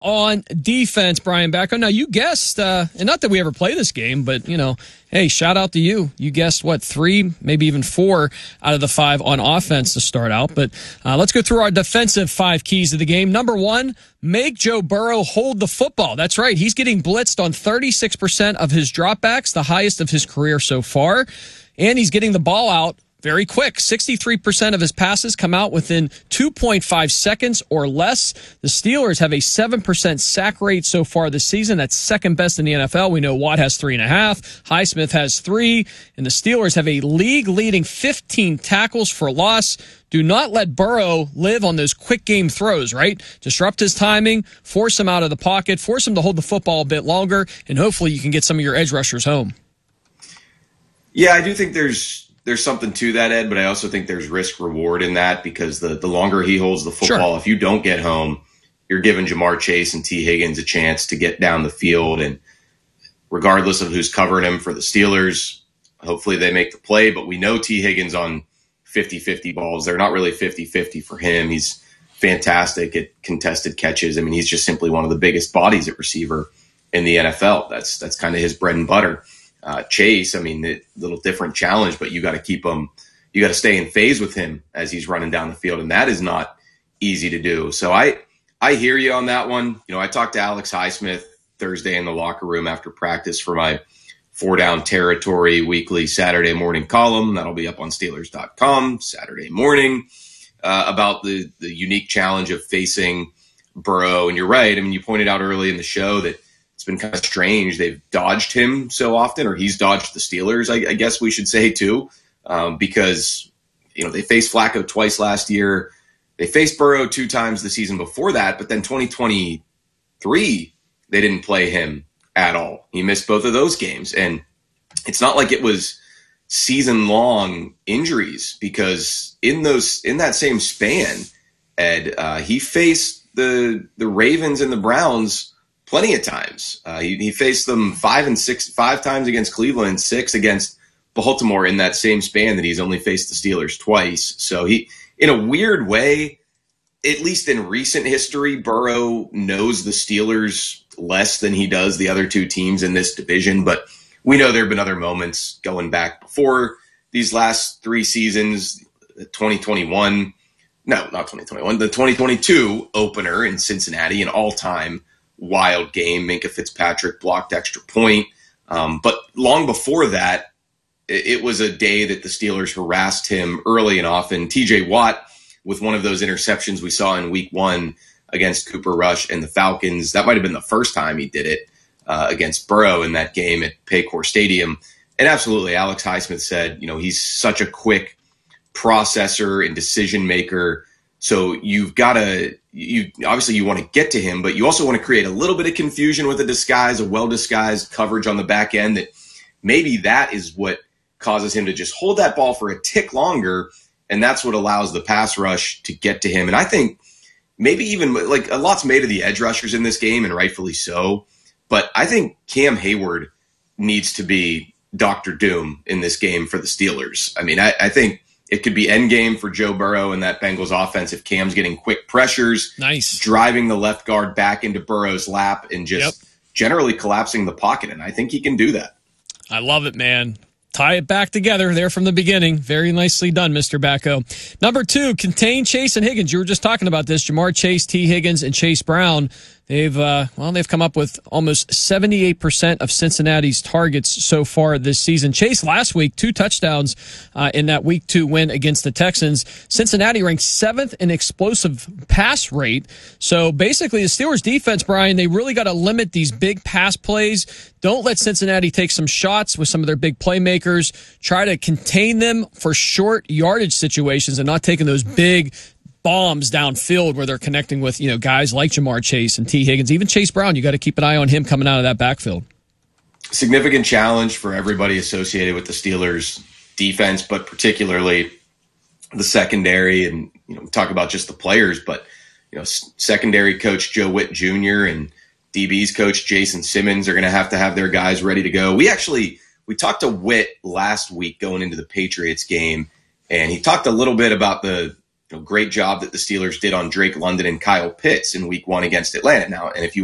on defense, Brian Backo. Now, you guessed, and not that we ever play this game, but, hey, shout out to you. You guessed, 3, maybe even 4 out of the 5 on offense to start out. But let's go through our defensive 5 keys of the game. Number 1, make Joe Burrow hold the football. That's right. He's getting blitzed on 36% of his dropbacks, the highest of his career so far. And he's getting the ball out very quick. 63% of his passes come out within 2.5 seconds or less. The Steelers have a 7% sack rate so far this season. That's second best in the NFL. We know Watt has 3.5. Highsmith has 3. And the Steelers have a league-leading 15 tackles for loss. Do not let Burrow live on those quick game throws, right? Disrupt his timing, force him out of the pocket, force him to hold the football a bit longer, and hopefully you can get some of your edge rushers home. Yeah, I do think there's something to that, Ed, but I also think there's risk reward in that because the longer he holds the football, if you don't get home, you're giving Jamar Chase and T. Higgins a chance to get down the field. And regardless of who's covering him for the Steelers, hopefully they make the play. But we know T. Higgins on 50-50 balls. They're not really 50-50 for him. He's fantastic at contested catches. I mean, he's just simply one of the biggest bodies at receiver in the NFL. That's kind of his bread and butter. Chase, I mean, a little different challenge, but you got to keep him, you got to stay in phase with him as he's running down the field. And that is not easy to do. So I hear you on that one. I talked to Alex Highsmith Thursday in the locker room after practice for my 4 Down Territory weekly Saturday morning column. That'll be up on Steelers.com Saturday morning about the unique challenge of facing Burrow. And you're right. I mean, you pointed out early in the show that it's been kind of strange. They've dodged him so often, or he's dodged the Steelers, I guess we should say, too, because, they faced Flacco twice last year. They faced Burrow 2 times the season before that, but then 2023, they didn't play him at all. He missed both of those games. And it's not like it was season-long injuries because in that same span, Ed, he faced the Ravens and the Browns plenty of times. He faced them 5 times against Cleveland, 6 against Baltimore in that same span that he's only faced the Steelers twice. So he, in a weird way, at least in recent history, Burrow knows the Steelers less than he does the other 2 teams in this division. But we know there have been other moments going back before these last 3 seasons, 2021. No, not 2021. The 2022 opener in Cincinnati, an all-time wild game. Minkah Fitzpatrick blocked extra point. But long before that, it was a day that the Steelers harassed him early and often. TJ Watt with one of those interceptions we saw in week 1 against Cooper Rush and the Falcons. That might have been the first time he did it against Burrow in that game at Paycor Stadium. And absolutely, Alex Highsmith said, he's such a quick processor and decision maker. So you've got to, obviously you want to get to him, but you also want to create a little bit of confusion with a well-disguised coverage on the back end that maybe that is what causes him to just hold that ball for a tick longer. And that's what allows the pass rush to get to him. And I think maybe even a lot's made of the edge rushers in this game, and rightfully so. But I think Cam Hayward needs to be Dr. Doom in this game for the Steelers. I mean, I think it could be endgame for Joe Burrow and that Bengals offense if Cam's getting quick pressures, driving the left guard back into Burrow's lap and just generally collapsing the pocket. And I think he can do that. I love it, man. Tie it back together there from the beginning. Very nicely done, Mr. Backo. Number 2, contain Chase and Higgins. You were just talking about this. Jamar Chase, T. Higgins, and Chase Brown. They've come up with almost 78% of Cincinnati's targets so far this season. Chase last week, 2 touchdowns in that week 2 win against the Texans. Cincinnati ranked 7th in explosive pass rate. So basically the Steelers defense, Brian, they really got to limit these big pass plays. Don't let Cincinnati take some shots with some of their big playmakers. Try to contain them for short yardage situations and not taking those big bombs downfield where they're connecting with, guys like Jamar Chase and T. Higgins. Even Chase Brown, you got to keep an eye on him coming out of that backfield. Significant challenge for everybody associated with the Steelers defense, but particularly the secondary. And, we talk about just the players, but, secondary coach Joe Witt Jr. and DB's coach Jason Simmons are going to have their guys ready to go. We talked to Witt last week going into the Patriots game, and he talked a little bit about the great job that the Steelers did on Drake London and Kyle Pitts in week 1 against Atlanta. Now, and if you